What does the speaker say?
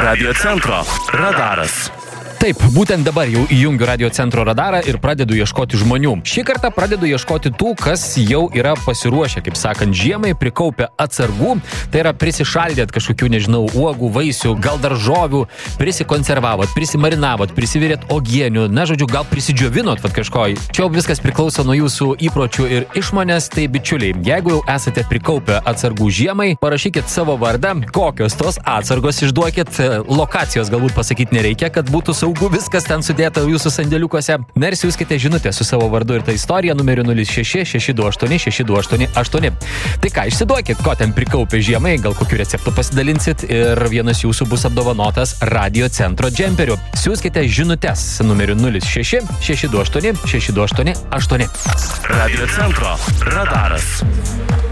Radio centro radaras. Taip, būtent dabar jau įjungiu Radio centro radarą ir pradedu ieškoti žmonių. Šį kartą pradedu ieškoti tų, kas jau yra pasiruošę, kaip sakant, žiemai, prikaupę atsargų. Tai yra prisišaldėt kažkokių, nežinau, uogų, vaisių, gal daržovių, prisikonservavot, prisimarinavot, prisivirėt ogienių, na, žodžiu, gal prisidžiovinot kažko. Čia viskas priklauso nuo jūsų įpročių ir išmonės, tai bičiuliai, jeigu jau esate prikaupę atsargų žiemai, parašykit savo vardą, kokios tos atsargos, išduokit, lokacijos galbūt pasakyti nereikia, kad būtų saugu viskas ten sudėta jūsų sandėliukuose. Na ir siųskite žinutę su savo vardu ir tą istoriją numeriu 06 628 628. Tai ką, išsiduokit, ko ten prikaupė žiemai, gal kokiu receptu pasidalinsit ir vienas jūsų bus apdovanotas Radio centro džemperiu. Siųskite žinutes numeriu 06 628 628. Radio centro radaras.